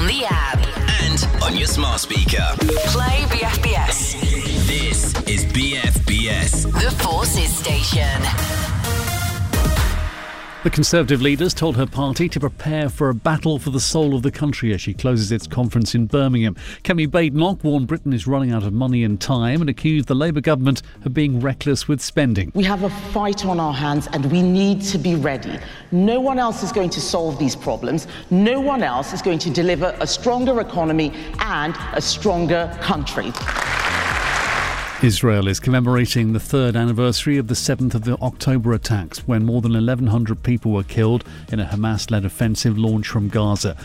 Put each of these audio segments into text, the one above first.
on the app and on your smart speaker. Play BFBS. This is BFBS, The Forces Station. The Conservative leaders told her party to prepare for a battle for the soul of the country as she closes its conference in Birmingham. Kemi Badenoch warned Britain is running out of money and time and accused the Labour government of being reckless with spending. We have a fight on our hands and we need to be ready. No one else is going to solve these problems. No one else is going to deliver a stronger economy and a stronger country. Israel is commemorating the third anniversary of the 7th of the October attacks, when more than 1,100 people were killed in a Hamas-led offensive launched from Gaza.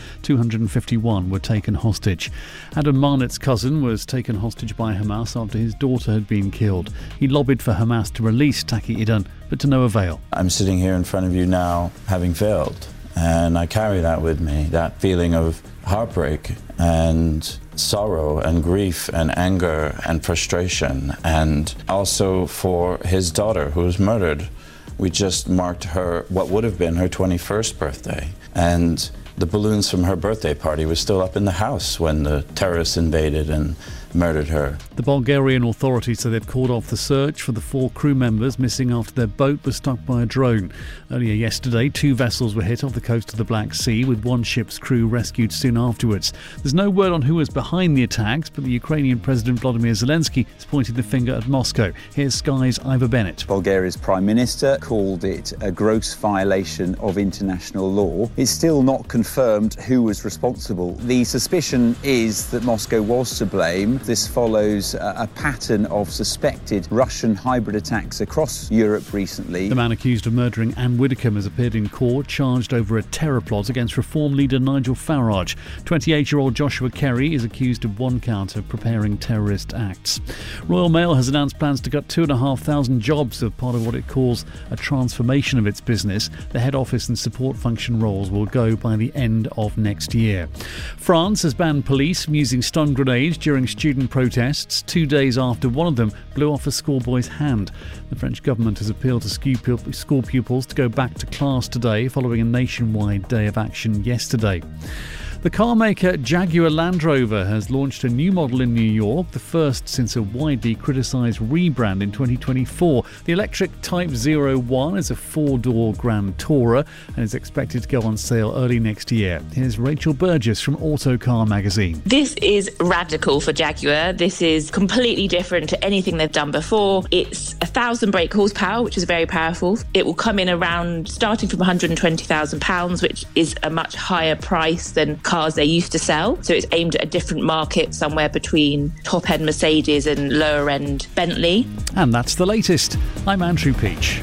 251 were taken hostage. Adam Marnett's cousin was taken hostage by Hamas after his daughter had been killed. He lobbied for Hamas to release Taki Idan, but to no avail. I'm sitting here in front of you now having failed, and I carry that with me, that feeling of heartbreak and sorrow and grief and anger and frustration, and also for his daughter who was murdered. We just marked her, what would have been her 21st birthday, and the balloons from her birthday party were still up in the house when the terrorists invaded and murdered her. The Bulgarian authorities say they've called off the search for the 4 crew members missing after their boat was struck by a drone. Earlier yesterday, 2 vessels were hit off the coast of the Black Sea, with one ship's crew rescued soon afterwards. There's no word on who was behind the attacks, but the Ukrainian President Volodymyr Zelensky has pointed the finger at Moscow. Here's Sky's Ivor Bennett. Bulgaria's Prime Minister called it a gross violation of international law. It's still not confirmed who was responsible. The suspicion is that Moscow was to blame. This follows a pattern of suspected Russian hybrid attacks across Europe recently. The man accused of murdering Anne Widdecombe has appeared in court, charged over a terror plot against Reform leader Nigel Farage. 28-year-old Joshua Kerry is accused of 1 count of preparing terrorist acts. Royal Mail has announced plans to cut 2,500 jobs as part of what it calls a transformation of its business. The head office and support function roles will go by the end of next year. France has banned police from using stun grenades during student protests 2 days after one of them blew off a schoolboy's hand. The French government has appealed to school pupils to go back to class today following a nationwide day of action yesterday. The car maker Jaguar Land Rover has launched a new model in New York, the first since a widely criticised rebrand in 2024. The electric Type 01 is a 4-door Grand Tourer and is expected to go on sale early next year. Here's Rachel Burgess from Autocar magazine. This is radical for Jaguar. This is completely different to anything they've done before. It's 1,000 brake horsepower, which is very powerful. It will come in around starting from £120,000, which is a much higher price than cars they used to sell. So it's aimed at a different market, somewhere between top-end Mercedes and lower-end Bentley. And that's the latest. I'm Andrew Peach.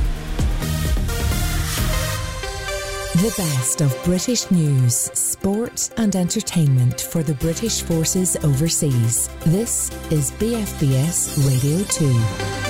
The best of British news, sport and entertainment for the British forces overseas. This is BFBS Radio 2.